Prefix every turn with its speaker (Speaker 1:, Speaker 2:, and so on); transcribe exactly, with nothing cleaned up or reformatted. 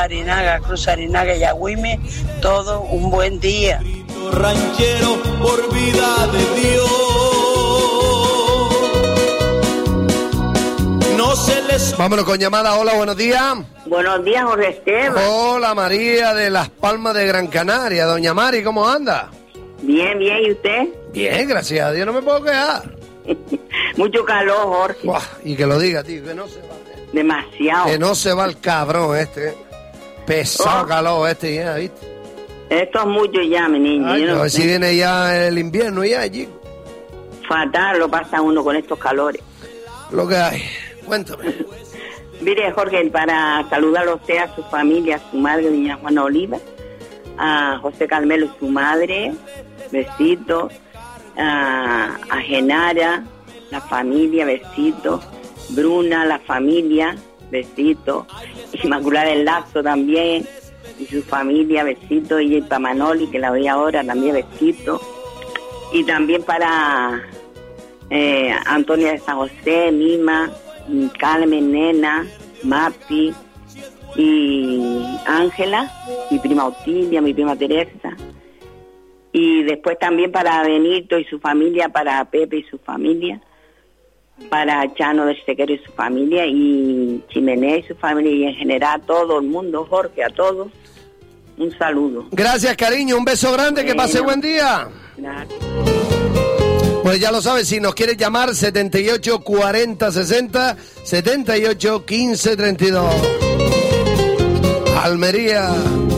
Speaker 1: Larinaga, Cruz Larinaga y Agüime, todo un buen día.
Speaker 2: Ranchero por vida de Dios. No se les...
Speaker 3: Vámonos con llamada. Hola, buenos días.
Speaker 4: Buenos días, Jorge Esteban.
Speaker 3: Hola, María de Las Palmas de Gran Canaria. Doña Mari, ¿cómo anda?
Speaker 4: Bien, bien, ¿y usted?
Speaker 3: Bien, gracias a Dios, no me puedo quejar.
Speaker 4: Mucho calor, Jorge.
Speaker 3: Buah, y que lo diga, tío, que no se va.
Speaker 4: Demasiado.
Speaker 3: Que no se va el cabrón este. Pesado
Speaker 4: Oh.
Speaker 3: calor este ya, ¿viste?
Speaker 4: Esto es mucho ya, mi niño.
Speaker 3: Ay,
Speaker 4: Yo no
Speaker 3: a ver
Speaker 4: sé.
Speaker 3: si viene ya el invierno ya allí.
Speaker 4: Fatal lo pasa uno con estos calores.
Speaker 3: Lo que hay. Cuéntame.
Speaker 4: Mire, Jorge, para saludarlo a usted, a su familia, a su madre, doña Juana Oliva, a José Carmelo y su madre, besitos, a, a Genara, la familia, besitos, Bruna, la familia, besitos, Inmaculada del Lazo también, y su familia, besitos, y para Manoli, que la voy ahora, también besitos, y también para eh, Antonia de San José, Mima, Carmen, Nena, Mapi y Ángela, mi prima Otilia, mi prima Teresa, y después también para Benito y su familia, para Pepe y su familia, para Chano del Sequero y su familia, y Chimenea y su familia, y en general a todo el mundo, Jorge, a todos, un saludo.
Speaker 3: Gracias, cariño, un beso grande, bueno. Que pase buen día.
Speaker 4: Gracias.
Speaker 3: Pues ya lo sabes, si nos quieres llamar, setenta y ocho cuarenta sesenta, setenta y ocho quince treinta y dos. Almería.